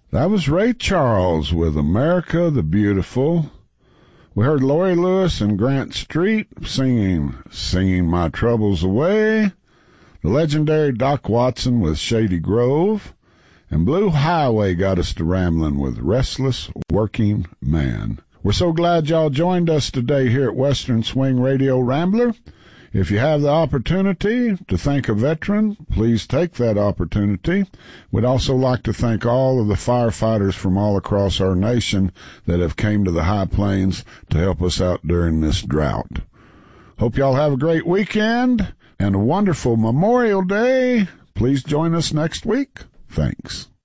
That was Ray Charles with America the Beautiful. We heard Laurie Lewis and Grant Street singing My Troubles Away. The legendary Doc Watson with Shady Grove. And Blue Highway got us to rambling with Restless Working Man. We're so glad y'all joined us today here at Western Swing Radio Rambler. If you have the opportunity to thank a veteran, please take that opportunity. We'd also like to thank all of the firefighters from all across our nation that have came to the high plains to help us out during this drought. Hope y'all have a great weekend and a wonderful Memorial Day. Please join us next week. Thanks.